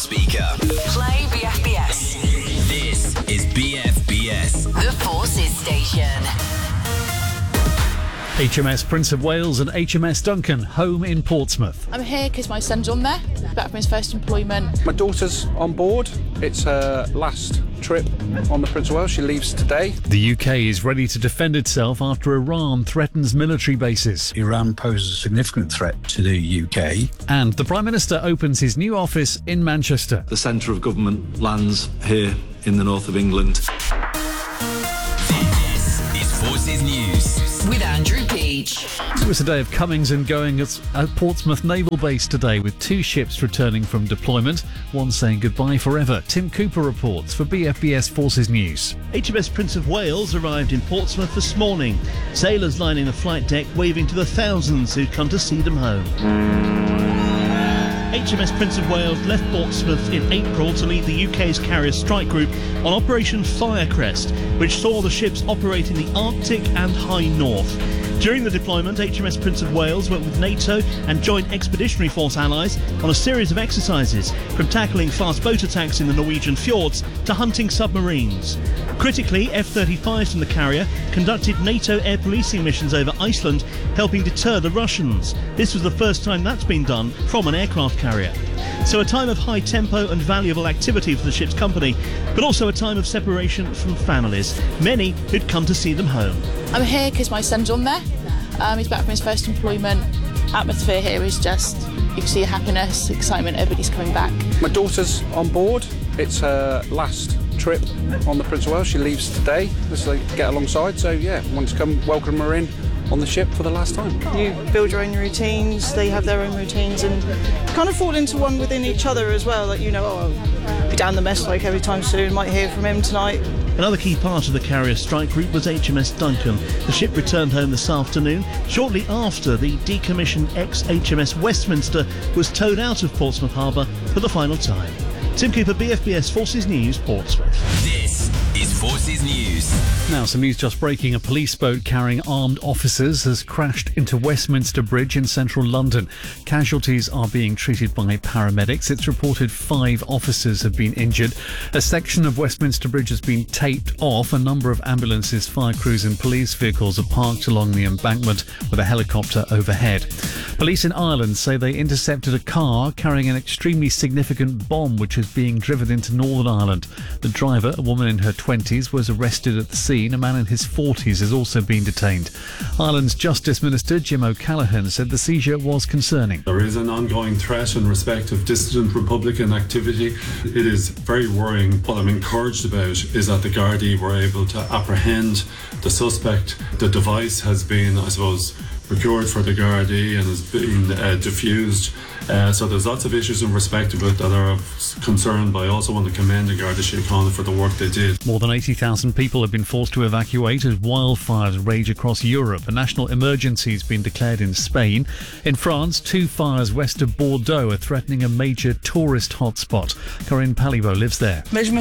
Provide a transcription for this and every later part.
speaker. Play BFBS. This is BFBS. The Forces Station. HMS Prince of Wales and HMS Duncan home in Portsmouth. I'm here because my son's on there, back from his first employment. My daughter's on board. It's her last trip on the Prince of Wales. She leaves today. The UK is ready to defend itself after Iran threatens military bases. Iran poses a significant threat to the UK. And the Prime Minister opens his new office in Manchester. The centre of government lands here in the north of England. This is Forces News. With Andrew Peach. It was a day of comings and goings at Portsmouth Naval Base today, with two ships returning from deployment, one saying goodbye forever. Tim Cooper reports for BFBS Forces News. HMS Prince of Wales arrived in Portsmouth this morning. Sailors lining the flight deck waving to the thousands who'd come to see them home. HMS Prince of Wales left Portsmouth in April to lead the UK's carrier strike group on Operation Firecrest, which saw the ships operate in the Arctic and high north. During the deployment, HMS Prince of Wales worked with NATO and Joint Expeditionary Force allies on a series of exercises, from tackling fast boat attacks in the Norwegian fjords to hunting submarines. Critically, F-35s from the carrier conducted NATO air policing missions over Iceland, helping deter the Russians. This was the first time that's been done from an aircraft carrier. So a time of high tempo and valuable activity for the ship's company, but also a time of separation from families, many who'd come to see them home. I'm here because my son's on there. He's back from his first employment. Atmosphere here is just, you can see the happiness, excitement, everybody's coming back. My daughter's on board. It's her last trip on the Prince of Wales. She leaves today. Just like get alongside. So yeah, wanted to come welcome her in on the ship for the last time. You build your own routines, they have their own routines, and kind of fall into one within each other as well. Like, you know, I'll be down the mess like every time soon, might hear from him tonight. Another key part of the carrier strike group was HMS Duncan. The ship returned home this afternoon, shortly after the decommissioned ex-HMS Westminster was towed out of Portsmouth Harbour for the final time. Tim Cooper, BFBS Forces News, Portsmouth. This is Forces News. Now, some news just breaking. A police boat carrying armed officers has crashed into Westminster Bridge in central London. Casualties are being treated by paramedics. It's reported 5 officers have been injured. A section of Westminster Bridge has been taped off. A number of ambulances, fire crews and police vehicles are parked along the embankment with a helicopter overhead. Police in Ireland say they intercepted a car carrying an extremely significant bomb which is being driven into Northern Ireland. The driver, a woman in her 20s, was arrested at the scene. A man in his 40s has also been detained. Ireland's Justice Minister Jim O'Callaghan said the seizure was concerning. There is an ongoing threat in respect of dissident Republican activity. It is very worrying. What I'm encouraged about is that the Gardaí were able to apprehend the suspect. The device has been, I suppose, procured for the Gardaí and has been diffused. So there's lots of issues in respect of it that are of concern, but I also want to commend the Garda Síochána for the work they did. More than 80,000 people have been forced to evacuate as wildfires rage across Europe. A national emergency has been declared in Spain. In France, 2 fires west of Bordeaux are threatening a major tourist hotspot. Corinne Palibo lives there.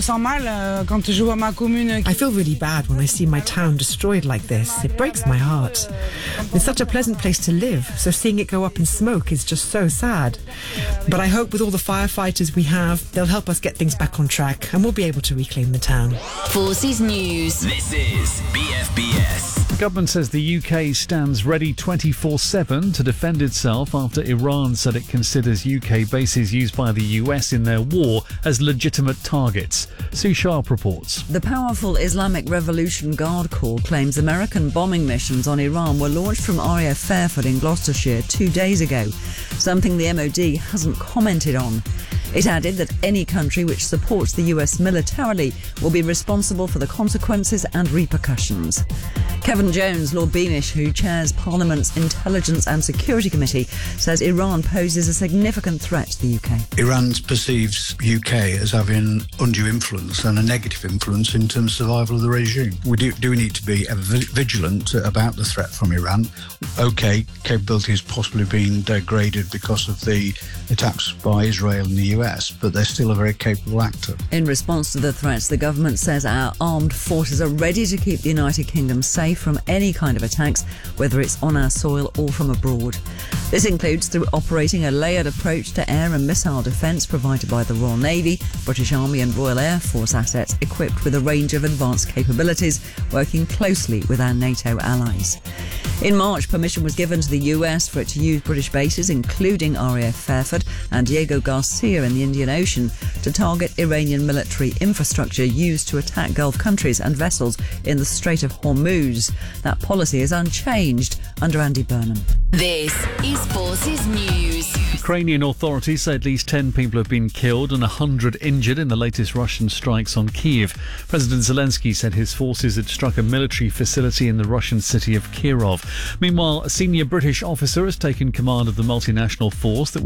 I feel really bad when I see my town destroyed like this. It breaks my heart. It's such a pleasant place to live, so seeing it go up in smoke is just so sad. But I hope with all the firefighters we have, they'll help us get things back on track and we'll be able to reclaim the town. Forces News. This is BFBS. The government says the UK stands ready 24/7 to defend itself after Iran said it considers UK bases used by the US in their war as legitimate targets. Sue Sharp reports. The powerful Islamic Revolution Guard Corps claims American bombing missions on Iran were launched from RAF Fairford in Gloucestershire 2 days ago, something the MOD hasn't commented on. It added that any country which supports the US militarily will be responsible for the consequences and repercussions. Kevin Jones, Lord Beamish, who chairs Parliament's Intelligence and Security Committee, says Iran poses a significant threat to the UK. Iran perceives UK as having undue influence and a negative influence in terms of survival of the regime. We do need to be vigilant about the threat from Iran. OK, capability has possibly been degraded because of the attacks by Israel and the US, but they're still a very capable actor. In response to the threats, the government says our armed forces are ready to keep the United Kingdom safe from any kind of attacks, whether it's on our soil or from abroad. This includes through operating a layered approach to air and missile defence provided by the Royal Navy, British Army and Royal Air Force assets equipped with a range of advanced capabilities, working closely with our NATO allies. In March, permission was given to the US for it to use British bases, including RAF Fairford and Diego Garcia in the Indian Ocean, to target Iranian military infrastructure used to attack Gulf countries and vessels in the Strait of Hormuz. That policy is unchanged under Andy Burnham. This is Forces News. Ukrainian authorities say at least 10 people have been killed and 100 injured in the latest Russian strikes on Kyiv. President Zelensky said his forces had struck a military facility in the Russian city of Kirov. Meanwhile, a senior British officer has taken command of the multinational force that